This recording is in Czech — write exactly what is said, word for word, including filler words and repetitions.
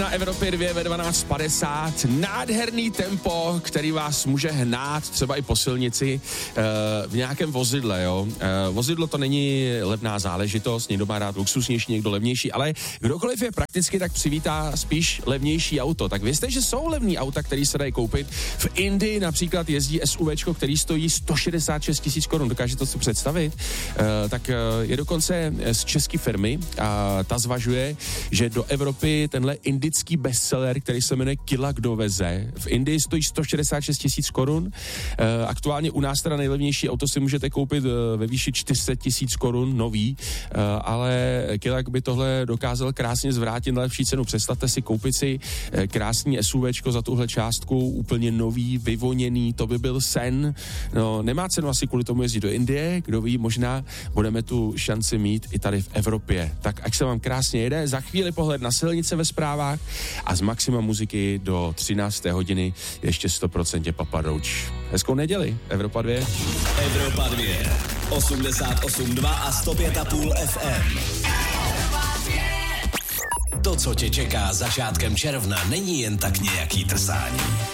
Na Evropě dva ve dvanáct padesát. Nádherný tempo, který vás může hnát třeba i po silnici e, v nějakém vozidle, jo. E, vozidlo to není levná záležitost, někdo má rád luxusnější, někdo levnější, ale kdokoliv je prakticky, tak přivítá spíš levnější auto. Tak vězte, že jsou levný auta, který se dají koupit. V Indii například jezdí SUVčko, který stojí sto šedesát šest tisíc korun. Dokážete si představit? E, tak e, je dokonce z české firmy a ta zvažuje, že do Evropy tenhle indický bestseller, který se jmenuje Kila kdo veze, v Indii stojí sto šedesát šest tisíc korun. E, aktuálně u nás teda nejlevnější auto si můžete koupit e, ve výši čtyři sta tisíc korun, nový, e, ale Kila by tohle dokázal krásně zvrátit na lepší cenu. Představte si koupit si e, krásný SUVčko za tuhle částku, úplně nový, vyvoněný, to by byl sen. No, nemá cenu asi kvůli tomu jezdit do Indie, kdo ví, možná budeme tu šanci mít i tady v Evropě. Tak ať se vám krásně jede, za chvíli pohled na silnice ve zprávách a z Maxima muziky do třinácté hodiny ještě sto procent Papa Roach. Hezkou neděli, Evropa dva. Evropa dva, osmdesát osm dva a sto pět a půl F M. To, co tě čeká začátkem června, není jen tak nějaký trsání.